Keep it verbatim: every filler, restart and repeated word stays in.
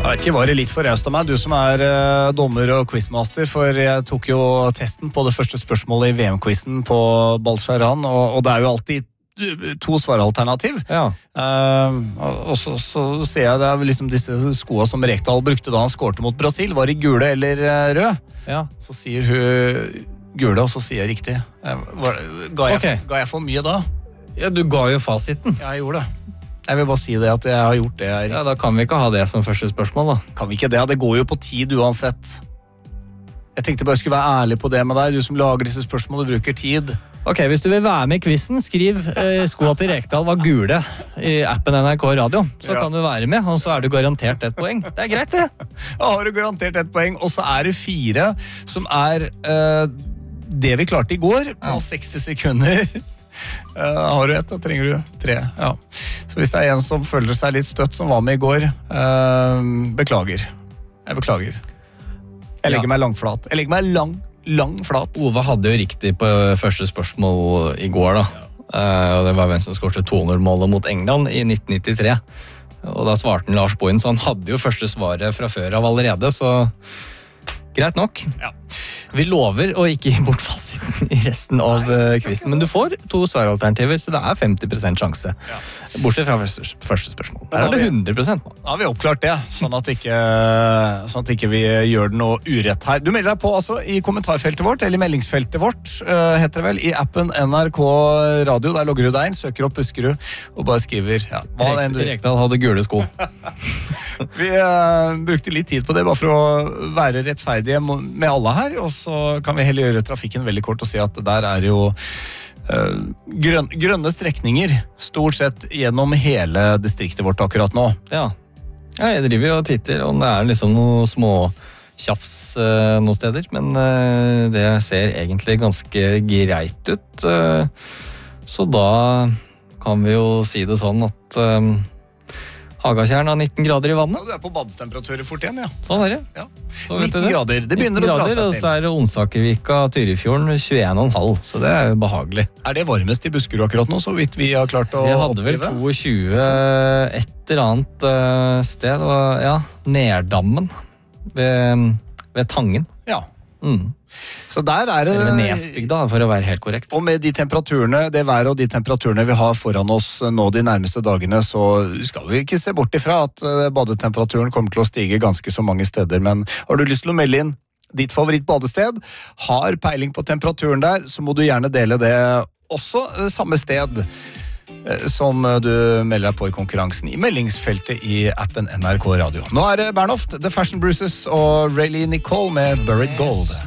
Jeg vet ikke, var det litt for raust av meg, du som er uh, dommer og quizmaster, for jeg tok jo testen på det første spørsmålet i V M-quizen på Balsharan, og, og det er jo alltid to svaralternativ. Ja. Uh, og, og så, så ser jeg det er liksom disse skoene som Rekdal brukte da han skårte mot Brasil, var i gule eller uh, rød. Ja. Så sier hun gule, og så sier jeg riktig. Uh, var, ga, jeg, okay. ga jeg for mye da? Ja, du ga jo fasiten. Ja, jeg gjorde det. Jeg vil bare si det at jeg har gjort det. Jeg... Ja, da kan vi ikke ha det som første spørsmål da. Kan vi ikke det? Det går jo på tid uansett. Jeg tenkte bare jeg skulle være ærlig på det med deg. Du som lager disse spørsmålene bruker tid. Ok, hvis du vil være med i quizen, skriv eh, skoene til Rekdal var gule i appen N R K Radio. Så ja. Kan du være med, og så er du garantert et poeng. Det er greit det. Ja, har du garantert et poeng. Og så er det fire som er eh, det vi klarte i går på ja. seksti sekunder. Uh, har du et, da trenger du tre. Ja. Så hvis det er en som føler seg litt støtt som var med i går, uh, beklager. Jeg beklager. Jeg legger ja. meg langflat. Jeg legger meg lang, lang flat. Ove hadde jo riktig på første spørsmål i går da. Uh, og det var hvem som skårte to null-målet mot England i nitten nittitre. Og da svarte han Lars Bohin, så han hadde jo første svaret fra før av allerede, så greit nok. Ja. Vi lover å ikke gi bort fasiten i resten av uh, quizen, men du får to svaralternativer, så det er femti prosent sjanse. Ja. Bortsett fra første, første spørsmål. Der er det hundre prosent. Da har vi oppklart det, sånn at ikke, sånn at ikke vi gjør noe urett her. Du melder deg på altså i kommentarfeltet vårt, eller meldingsfeltet vårt, uh, heter det vel, i appen N R K Radio. Der logger du deg inn, søker opp Buskerud, og bare skriver ja, hva Rek, du... Rekdal hadde gule sko. Vi uh, brukte litt tid på det, bare for å være rettferdige med alle her, og så kan vi heller gjøre trafikken veldig kort og si at der er jo uh, grøn, grønne strekninger stort sett gjennom hele distriktet vårt akkurat nå. Ja, ja jeg driver jo og titter om det er liksom noe små tjafs uh, noen steder, men uh, det ser egentlig ganske greit ut. Uh, så da kan vi jo si det sånn at uh, Hagatjern har nitten grader i vannet. Ja, du er på badetemperaturer fort igjen, ja. Sånn er det. Ja. nitten grader, det begynner å dra seg til. Og så er det Onsakevika, Tyrifjorden, tjueen komma fem, så det er jo behagelig. Er det varmest i Buskerud akkurat nå, så vidt vi har klart å oppdrive? Vi hadde vel tjueto et eller annet sted, og ja, Nerdammen ved, ved Tangen. Ja. Mm. Så der er det... Eller Nesbygda, for å være helt korrekt. Og med de temperaturene, det været og de temperaturene vi har foran oss nå de nærmeste dagene, så skal vi ikke se bort ifra at badetemperaturen kommer til å stige ganske så mange steder. Men har du lyst til å melde inn ditt favorittbadested, har peiling på temperaturen der, så må du gjerne dele det også samme sted som du melder deg på i konkurransen i meldingsfeltet i appen N R K Radio. Nå er det Bernhoft, The Fashion Bruises og Rayleigh Nicole med Buried Gold.